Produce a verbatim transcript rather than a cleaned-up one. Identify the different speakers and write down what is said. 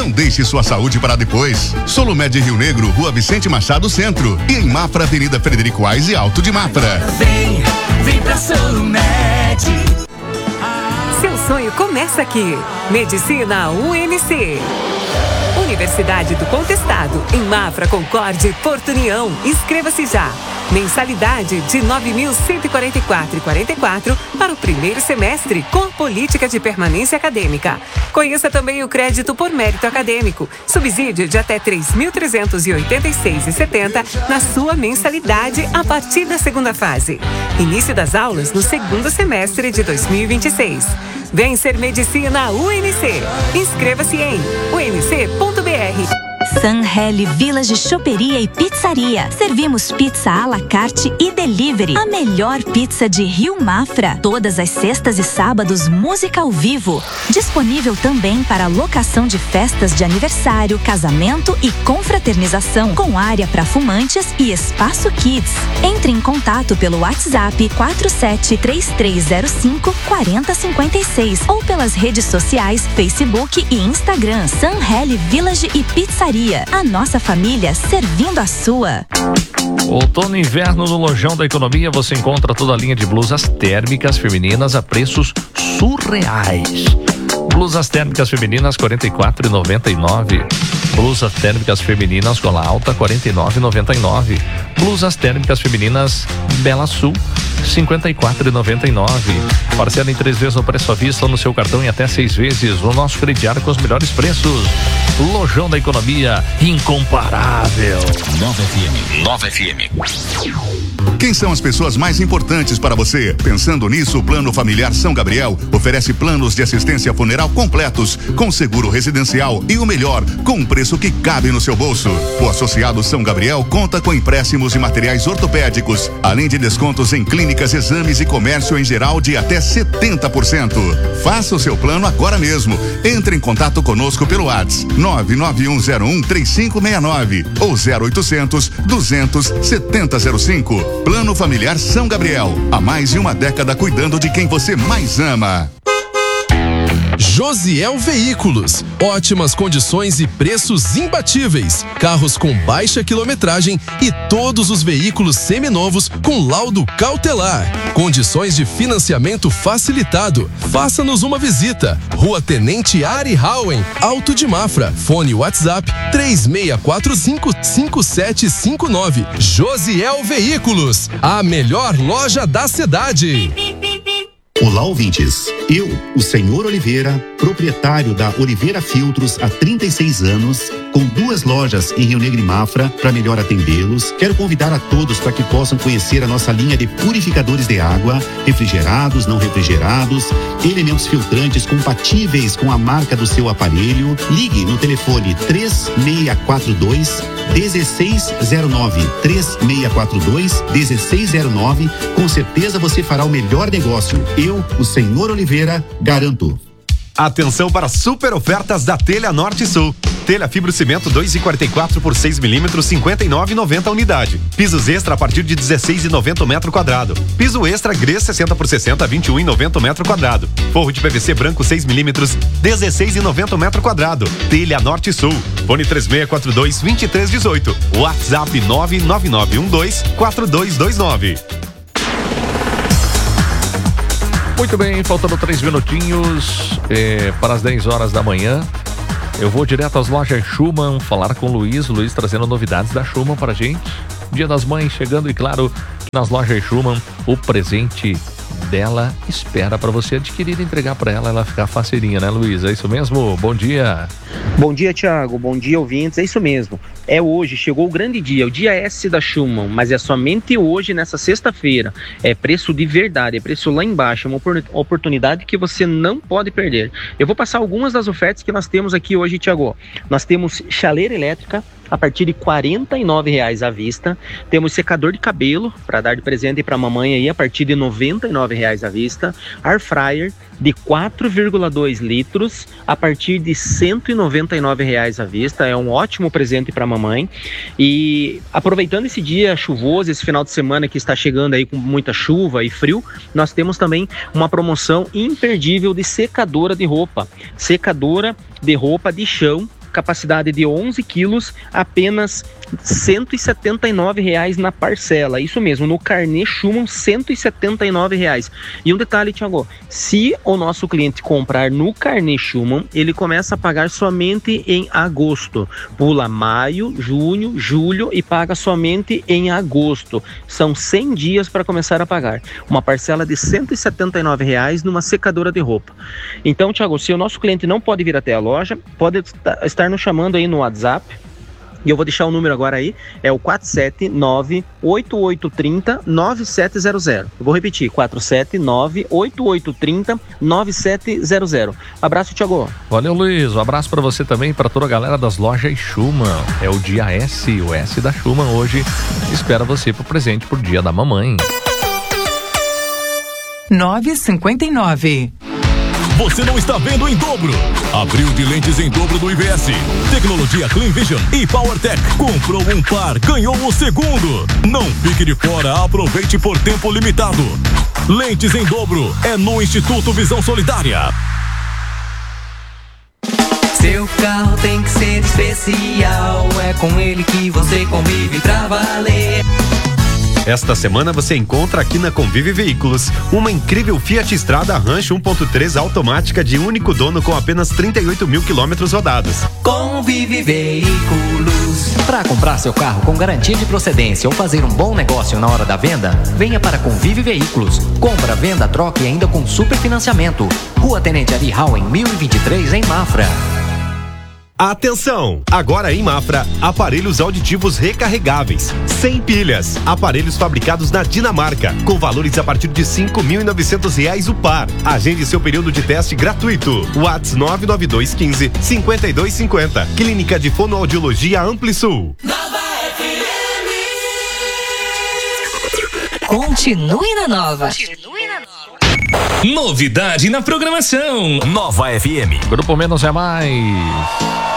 Speaker 1: Não deixe sua saúde para depois. Solumed Rio Negro, Rua Vicente Machado Centro. E em Mafra, Avenida Frederico Ais e Alto de Mafra.
Speaker 2: Vem, vem pra Solumed.
Speaker 3: Seu sonho começa aqui. Medicina U N C. Universidade do Contestado, em Mafra, Concórdia e Porto União. Inscreva-se já. Mensalidade de nove mil cento e quarenta e quatro reais e quarenta e quatro centavos para o primeiro semestre, com política de permanência acadêmica. Conheça também o crédito por mérito acadêmico. Subsídio de até três mil trezentos e oitenta e seis reais e setenta centavos na sua mensalidade a partir da segunda fase. Início das aulas no segundo semestre de dois mil e vinte e seis. Vem ser Medicina U N C. Inscreva-se em u n c ponto b r.
Speaker 4: Sanhelli Village Choperia e Pizzaria. Servimos pizza à la carte e delivery. A melhor pizza de Rio Mafra. Todas as sextas e sábados, música ao vivo. Disponível também para locação de festas de aniversário, casamento e confraternização, com área para fumantes e espaço kids. Entre em contato pelo WhatsApp quatro sete três três zero cinco quatro zero cinco seis ou pelas redes sociais Facebook e Instagram. Sanhelli Village e Pizzaria. A nossa família servindo a sua.
Speaker 5: Outono e inverno no Lojão da Economia você encontra toda a linha de blusas térmicas femininas a preços surreais. Blusas térmicas femininas quarenta e quatro reais e noventa e nove centavos. Blusas térmicas femininas gola alta quarenta e nove reais e noventa e nove centavos. Blusas térmicas femininas Bela Sul cinquenta e quatro reais e noventa e nove centavos. Parcela em três vezes no preço à vista no seu cartão e até seis vezes no nosso crediário com os melhores preços. Lojão da Economia, incomparável.
Speaker 6: nove F M. nove F M.
Speaker 1: Quem são as pessoas mais importantes para você? Pensando nisso, o Plano Familiar São Gabriel oferece planos de assistência funeral completos, com seguro residencial e o melhor, com um preço que cabe no seu bolso. O associado São Gabriel conta com empréstimos e materiais ortopédicos, além de descontos em clínicas, exames e comércio em geral de até setenta por cento. Faça o seu plano agora mesmo. Entre em contato conosco pelo WhatsApp nove nove um zero um três cinco seis nove ou zero oitocentos duzentos setenta zero cinco. Plano Familiar São Gabriel. Há mais de uma década cuidando de quem você mais ama.
Speaker 7: Josiel Veículos, ótimas condições e preços imbatíveis, carros com baixa quilometragem e todos os veículos seminovos com laudo cautelar, condições de financiamento facilitado. Faça-nos uma visita, Rua Tenente Ari Hauen, Alto de Mafra, fone WhatsApp três seis quatro cinco cinco sete cinco nove. Josiel Veículos, a melhor loja da cidade.
Speaker 8: Olá, ouvintes. Eu, o senhor Oliveira, proprietário da Oliveira Filtros há trinta e seis anos, com duas lojas em Rio Negro e Mafra, para melhor atendê-los, quero convidar a todos para que possam conhecer a nossa linha de purificadores de água, refrigerados, não refrigerados, elementos filtrantes compatíveis com a marca do seu aparelho. Ligue no telefone três seis quatro dois um seis zero nove, três seis quatro dois um seis zero nove. Com certeza você fará o melhor negócio. Eu, o senhor Oliveira, garanto.
Speaker 9: Atenção para super ofertas da Telha Norte Sul. Telha fibrocimento dois e quarenta e quatro por seis milímetros, cinquenta e nove e noventa unidade. Pisos extra a partir de dezesseis e noventa o metro quadrado. Piso extra Gres sessenta por sessenta, vinte e um e noventa o metro quadrado. Forro de P V C branco seis milímetros, dezesseis e noventa o metro quadrado. Telha Norte Sul. Fone três seis quatro dois dois três um oito. WhatsApp nove nove nove um dois quatro dois dois nove.
Speaker 5: Muito bem, faltando três minutinhos é, para as dez horas da manhã. Eu vou direto às lojas Schumann falar com o Luiz. Luiz trazendo novidades da Schumann para a gente. Dia das Mães chegando e, claro, nas lojas Schumann, o presente dela espera para você adquirir e entregar para ela, ela ficar faceirinha, né, Luiz? É isso mesmo? Bom dia.
Speaker 10: Bom dia, Thiago. Bom dia, ouvintes. É isso mesmo. É hoje, chegou o grande dia, o dia S da Schumann, mas é somente hoje, nessa sexta-feira. É preço de verdade, é preço lá embaixo, é uma oportunidade que você não pode perder. Eu vou passar algumas das ofertas que nós temos aqui hoje, Thiago. Nós temos chaleira elétrica a partir de quarenta e nove reais à vista. Temos secador de cabelo para dar de presente para a mamãe aí a partir de noventa e nove reais à vista. Air fryer de quatro vírgula dois litros a partir de cento e noventa e nove reais à vista. É um ótimo presente para a mamãe. E aproveitando esse dia chuvoso, esse final de semana que está chegando aí com muita chuva e frio, nós temos também uma promoção imperdível de secadora de roupa. Secadora de roupa de chão capacidade de onze quilos, apenas cento e setenta e nove reais na parcela. Isso mesmo, no carnê Schumann, cento e setenta e nove reais. E um detalhe, Thiago, se o nosso cliente comprar no carnê Schumann, ele começa a pagar somente em agosto. Pula maio, junho, julho e paga somente em agosto. São cem dias para começar a pagar. Uma parcela de cento e setenta e nove reais numa secadora de roupa. Então, Thiago, se o nosso cliente não pode vir até a loja, pode estar nos chamando aí no WhatsApp. E eu vou deixar o número agora aí, é o quatro sete nove, oito oito três zero, nove sete zero zero. Eu vou repetir, quatro sete nove, oito oito três zero, nove sete zero zero. Abraço, Thiago.
Speaker 5: Valeu, Luiz. Um abraço para você também e para toda a galera das lojas Schumann. É o dia S, o S da Schumann hoje. Espera você pro presente por Dia da Mamãe.
Speaker 2: nove e cinquenta e nove.
Speaker 11: Você não está vendo em dobro. Abril de lentes em dobro do I V S. Tecnologia Clean Vision e PowerTech. Comprou um par, ganhou o segundo. Não fique de fora, aproveite por tempo limitado. Lentes em dobro é no Instituto Visão Solidária.
Speaker 2: Seu carro tem que ser especial. É com ele que você convive pra valer.
Speaker 9: Esta semana você encontra aqui na Convive Veículos uma incrível Fiat Strada Rancho um ponto três automática de único dono com apenas trinta e oito mil quilômetros rodados.
Speaker 2: Convive Veículos.
Speaker 12: Para comprar seu carro com garantia de procedência ou fazer um bom negócio na hora da venda, venha para Convive Veículos. Compra, venda, troca e ainda com super financiamento. Rua Tenente Ari Hall, em mil e vinte e três, em Mafra.
Speaker 9: Atenção! Agora em Mafra, aparelhos auditivos recarregáveis, sem pilhas, aparelhos fabricados na Dinamarca, com valores a partir de cinco mil e novecentos reais o par. Agende seu período de teste gratuito. WhatsApp nove nove dois um cinco, cinco dois cinco zero. Clínica de Fonoaudiologia Amplisul.
Speaker 2: Nova F M.
Speaker 3: Continue na Nova.
Speaker 2: Continue na Nova. Novidade na programação.
Speaker 11: Nova F M.
Speaker 5: Grupo Menos é Mais.